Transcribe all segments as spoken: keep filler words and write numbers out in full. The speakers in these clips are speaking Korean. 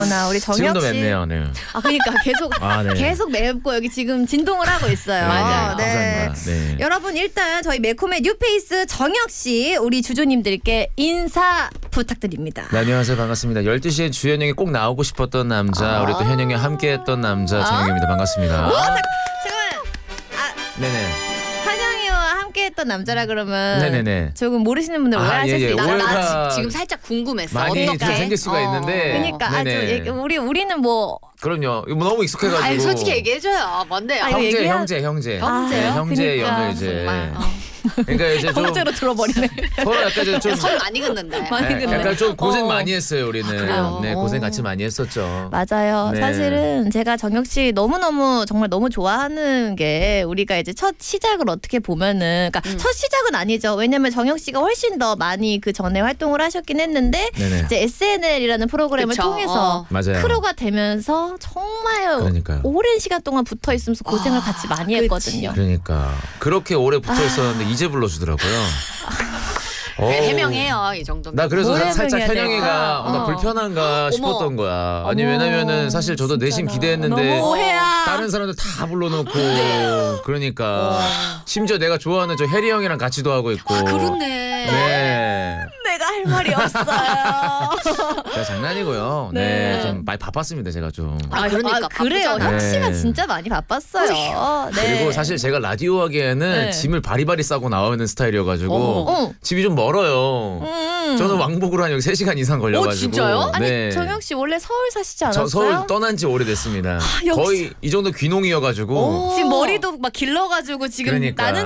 나 우리 정혁 씨. 지금도 맵네요. 네. 아 그러니까 계속 아, 네. 계속 맵고 여기 지금 진동을 하고 있어요. 맞아요. 네. 감사합니다. 네. 여러분 일단 저희 매콤의 뉴페이스 정혁 씨 우리 주주님들께 인사 부탁드립니다. 네, 안녕하세요. 반갑습니다. 열두 시에 주현영이 꼭 나오고 싶었던 남자, 아 우리 또 현영이 함께했던 남자 정혁입니다. 반갑습니다. 오, 잠, 잠깐만. 아, 네네. 현영이와 함께했던 남자라 그러면 네네네. 조금 모르시는 분들 아, 오해하실 예, 예. 수 있어요. 오해가 나 지, 지금 살짝 궁금했어. 많이 좀 어떻게? 생길 수가 어. 있는데. 그러니까 아주 네네. 얘기- 우리 우리는 뭐 그럼요. 이거 뭐 너무 익숙해가지고. 아니 솔직히 얘기해줘요. 뭔데요? 아니, 형제, 얘기하- 형제, 형제. 형제요? 네, 형제 그러니까. 연을 이제. 정말. 어. 그러니까 이제 좀 형제로 들어버리네. 서로 약간 이제 좀 선 많이 긋는데. 많이 네, 긋네. 약간 좀 고생 어. 많이 했어요 우리는. 그래요? 네, 고생 같이 많이 했었죠. 맞아요. 네. 사실은 제가 정혁 씨 너무너무 정말 너무 좋아하는 게 우리가 이제 첫 시작을 어떻게 보면은 그러니까 음. 첫 시작은 아니죠. 왜냐면 정혁 씨가 훨씬 더 많이 그 전에 활동을 하셨긴 했는데 네네. 이제 에스엔엘이라는 프로그램을 그쵸. 통해서 어. 맞아요. 크루가 되면서 정말 그러니까요. 오랜 시간 동안 붙어 있으면서 고생을 아, 같이 많이 그치. 했거든요. 그러니까 그렇게 오래 붙어 있었는데 이제 불러주더라고요. 어. 네, 해명해요 이 정도면. 나 그래서 뭘 살짝 해명해야 현영이가 될까? 어, 나 어. 불편한가 싶었던 거야. 아니 어머, 왜냐면은 사실 저도 내심 진짜 기대했는데 너무 오해야. 다른 사람들 다 불러놓고 그러니까 심지어 내가 좋아하는 저 해리 형이랑 같이도 하고 있고. 아 그렇네. 네. 내가 할 말이 없어요. 제가 장난이고요. 네. 네. 좀 많이 바빴습니다 제가 좀. 아, 그러니까 그래요. 바쁘잖아. 형 씨가 네. 진짜 많이 바빴어요. 네. 그리고 사실 제가 라디오 하기에는 네. 짐을 바리바리 싸고 나오는 스타일이어가지고 어. 집이 좀 멀어요. 음. 저는 왕복으로 한 여기 세 시간 이상 걸려가지고. 진짜요? 아니 네. 정혁 씨 원래 서울 사시지 저 않았어요? 서울 떠난 지 오래됐습니다. 역시. 거의 이 정도 귀농이어가지고 오. 지금 머리도 막 길러가지고 지금 그러니까. 나는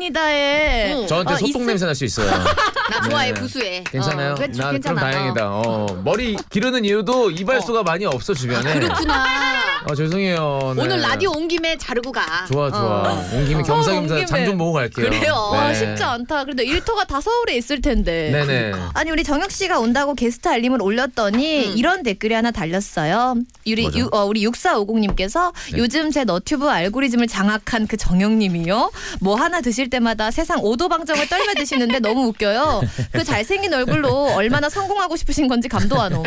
자연인이다에 응. 저한테 어, 소똥 있을- 냄새 날 수 있어요. 나 좋아해 네. 구수해. 괜찮아요? 어, 그래, 나 괜찮아. 그럼 다행이다. 어, 머리 기르는 이유도 이발소가 많이 없어 주변에. 그렇구나. 아 죄송해요. 네. 오늘 라디오 온 김에 자르고 가. 좋아 좋아. 어. 온 김에 서울 온 겸사겸사 김에. 장 좀 보고 갈게요. 그래요? 와 네. 쉽지 않다. 근데 일터가 다 서울에 있을 텐데. 네네. 아니 우리 정혁 씨가 온다고 게스트 알림을 올렸더니 음. 이런 댓글이 하나 달렸어요. 우리 뭐죠? 유, 어, 우리 육사오공님께서 네. 요즘 제 너튜브 알고리즘을 장악한 그 정혁님이요. 뭐 하나 드실 때마다 세상 오도방정을 떨며 드시는데 너무 웃겨요. 그 잘생긴 얼굴로 얼마나 성공하고 싶으신 건지 감도 안 옴.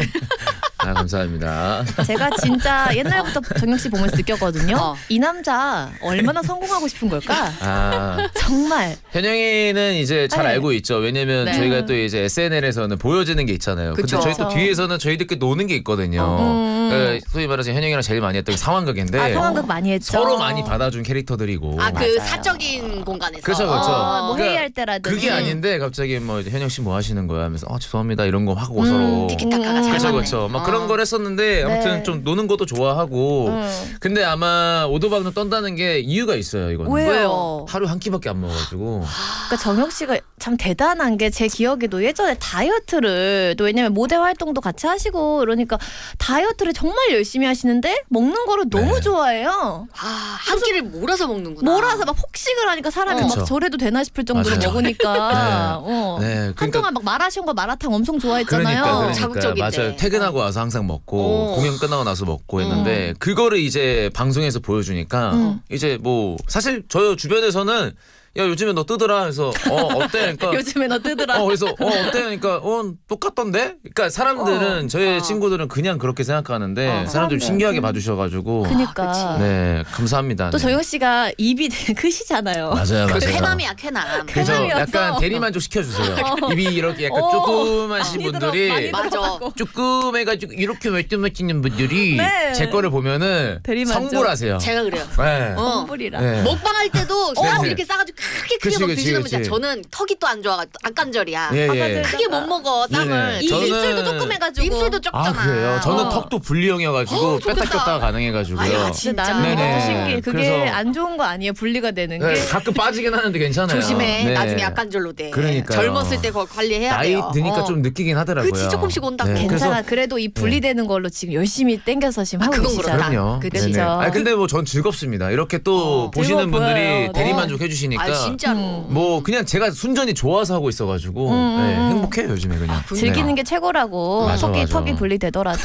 아 감사합니다. 제가 진짜 옛날부터 정혁 씨 보면서 느꼈거든요. 어. 이 남자 얼마나 성공하고 싶은 걸까? 아 정말. 현영이는 이제 잘 네. 알고 있죠. 왜냐면 네. 저희가 또 이제 에스엔엘에서는 보여지는 게 있잖아요. 그쵸. 근데 저희 또 그쵸. 뒤에서는 저희들끼리 노는 게 있거든요. 음. 그 소위 말해서 현영이랑 제일 많이 했던 게 상황극인데 아 상황극 많이 했죠. 서로 많이 받아준 캐릭터들이고. 아 그 맞아요. 사적인 공간에서. 그렇죠, 그렇죠. 어, 뭐 그러니까 회의할 때라든지. 그게 아닌데 갑자기 뭐 이제 현영 씨 뭐 하시는 거야 하면서 아 죄송합니다 이런 거 하고 음, 서로. 티키타카가 잘 그렇죠 맞네. 그렇죠. 막 어. 그런 걸 했었는데 아무튼 네. 좀 노는 것도 좋아하고. 음. 근데 아마 오도방도 떤다는 게 이유가 있어요 이거는. 왜요? 왜요? 하루 한 끼밖에 안 먹어가지고. 그러니까 정혁 씨가 참 대단한 게 제 기억에도 예전에 다이어트를 또 왜냐면 모델 활동도 같이 하시고 그러니까 다이어트를 정말 열심히 하시는데 먹는 거를 너무 네. 좋아해요. 아, 한 끼를 몰아서 먹는구나. 몰아서 막 폭식을 하니까 사람이 그쵸. 막 저래도 되나 싶을 정도로 맞아요. 먹으니까 네. 어. 네, 그러니까 한동안 막 마라샹궈 마라탕 엄청 좋아했잖아요. 그러니까, 그러니까 자극적인데. 맞아요. 퇴근하고 와서 항상 먹고 오. 공연 끝나고 나서 먹고 했는데 그거를 이제 방송에서 보여주니까 음. 이제 뭐 사실 저 주변에서는 야 요즘에 너 뜨더라 해서 어 어때 그러니까 요즘에 너 뜨더라. 어 그래서 어 어때 그러니까 어 똑같던데 그러니까 사람들은 어. 저희 어. 친구들은 그냥 그렇게 생각하는데 어. 사람들이 사람들은 신기하게 좀- 봐주셔가지고 그니까. 네 감사합니다. 또 네. 정혁 씨가 입이 되게 크시잖아요. 맞아요 그 맞아요. 쾌남이야 쾌남. 그죠. 쾌남이어서. 약간 대리만족 시켜주세요. 입이 이렇게 약간 어. 조그마신 많이 들어, 분들이 많이 맞아. 들어가고. 조그매가지고 이렇게 멀뚱멀뚱한 분들이 네. 제 거를 보면은 대리만족. 성불하세요. 제가 그래요. 네. 어. 선불이라. 네. 먹방 할 때도 사람 네. 이렇게 싸가지고 크게 크게 그치, 막 그치, 드시는 그치. 분이야. 저는 턱이 또 안 좋아가지고 악관절이야. 예, 아까 예. 그- 크게 못 먹어 쌈을. 네네. 이 저는- 입술도 조금 해가지고. 입술도 적잖아. 아 그래요? 저는 어. 턱도 분리형이어가지고 어, 뺐다 좋겠다. 꼈다가 가능해가지고요. 아야, 진짜 진짜. 나는 네네. 너무 신기해. 그게 그래서- 안 좋은 거 아니에요? 분리가 되는 게. 네, 가끔 빠지긴 하는데 괜찮아요. 조심해. 네. 나중에 악관절로 돼. 그러니까요. 젊었을 때 그걸 관리해야 나이 돼요. 드니까 어. 좀 느끼긴 하더라고요. 그치, 조금씩 온다고. 괜찮아. 그래서- 그래도 이 분리되는 걸로 지금 열심히 땡겨서 지금 하고 그건 계시잖아. 그럼요. 그치. 네네. 그죠. 아니 근데 뭐 전 즐겁습니다. 이렇게 또 어. 보시는 즐거워 분들이 보여요. 대리만족 네. 해주시니까 아 진짜로. 음. 뭐 그냥 제가 순전히 좋아서 하고 있어가지고 음, 네, 음. 행복해요 요즘에 그냥. 즐기는 네. 게 최고라고. 맞아, 턱이 맞아. 턱이 분리되더라도.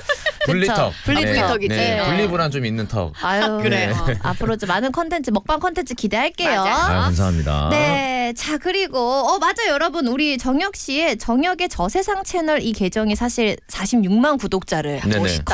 분리턱. 분리턱이지. 네. 네. 분리불안 좀 있는 턱. 아유, 그래. 네. 앞으로 좀 많은 컨텐츠 먹방 컨텐츠 기대할게요. 맞아. 아, 감사합니다. 네, 자 그리고 어 맞아 여러분 우리 정혁 씨의 정혁의 저세상 채널 이 계정이 사실 사십육만 구독자를 네네. 멋있다.